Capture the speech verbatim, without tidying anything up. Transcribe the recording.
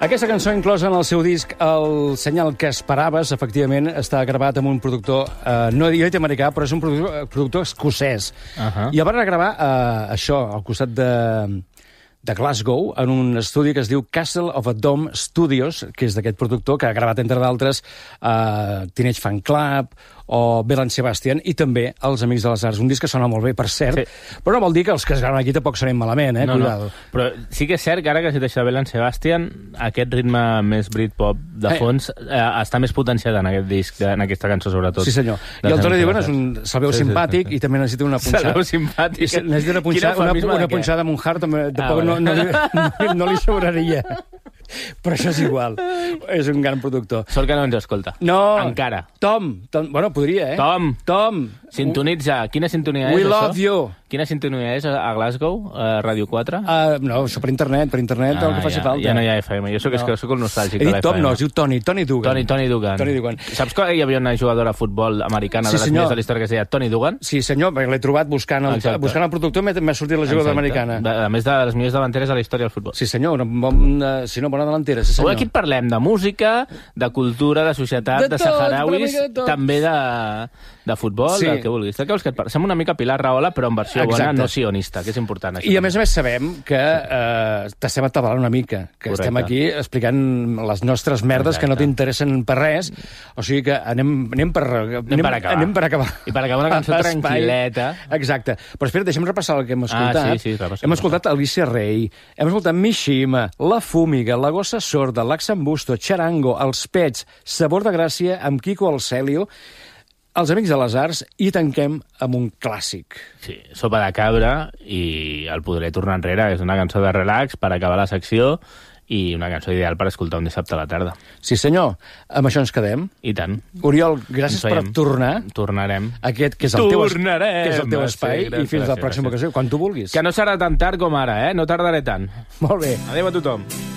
Aquesta cançó inclosa en el seu disc El senyal que esperaves, efectivament, està gravat amb un productor, eh, no he dit americà, però és un productor, productor escocès. Uh -huh. I el van gravar eh, això, al costat de, de Glasgow, en un estudi que es diu Castle of a Dome Studios, que és d'aquest productor, que ha gravat, entre d'altres, eh, Teenage Fan Club o Bell and Sebastian, i també Els Amics de les Arts. Un disc que sona molt bé, per cert, sí. Però no vol dir que els que es graven aquí tampoc sonen malament, eh? No, Cuidado. No. Però sí que és cert que ara que s'ha deixat Bell and Sebastian, aquest ritme més Britpop de fons eh. Eh, està més potenciat en aquest disc, en aquesta cançó, sobretot. Sí, senyor. I el Toni Dugan és un... Se'l veu sí, simpàtic sí, sí. I també necessita una punxada. Se'l veu simpàtic. I necessita una punxada, una, una punxada amb un hard, també, tampoc ah, no, no, no, no li sobraria. Però això és igual. És un gran productor. Sort que no ens escolta. No. Encara. Tom. Tom. Bueno, podria, eh? Tom. Tom. Sintonitza. Quina sintonia We és, love això? you. Quina sintonia és a Glasgow, a Ràdio quatre? Uh, no, això per internet, per internet, ah, el que faci ja, falta. Ja no hi ha F M. Jo soc, no. soc el nostàlgic He de dit Tom, no, es diu Toni, Toni Dugan. Toni, Toni Dugan. Toni Dugan. Saps que hi havia una jugadora de futbol americana sí, de les millors de la història que es deia Toni Dugan? Sí, senyor, perquè l'he trobat buscant el, buscant el productor, m'ha sortit la jugadora americana. A més de les millors davanteres de la història del futbol. Sí, senyor, una, una, si no, bona davantera, sí, senyor. Avui aquí parlem de música, de cultura, de societat, de, de saharauis, també de, de futbol, sí. Del que vulguis. Que vols que et par... Som una mica Pilar Rahola, però en versió Exacte. bona, no sionista, que és important. I a més a més sabem que eh, t'estem atabalant una mica, que Correcte. estem aquí explicant les nostres merdes Exacte. que no t'interessen per res, o sigui que anem, anem, per, anem, anem, per acabar. anem per acabar. I per acabar una cançó tranquil·leta. Exacte. Però espera, deixa'm repassar el que hem escoltat. Ah, sí, sí, repassem, hem escoltat Alicia Rey, hem escoltat Mishima, La Fúmiga, La Gossa Sorda, L'Axambusto, Charango, Els Pets, Sabor de Gràcia, amb Kiko Alcelio, Els Amics de les Arts, i tanquem amb un clàssic. Sí, Sopa de Cabra, i El podré tornar enrere, que és una cançó de relax per acabar la secció, i una cançó ideal per escoltar un dissabte a la tarda. Sí, senyor. Amb això ens quedem. I tant. Oriol, gràcies per tornar. Tornarem. Aquest, que és el teu, Tornarem. que és el teu espai, sí, i fins a la pròxima ocasió, quan tu vulguis. Que no serà tan tard com ara, eh? No tardaré tant. Molt bé. Adéu a tothom.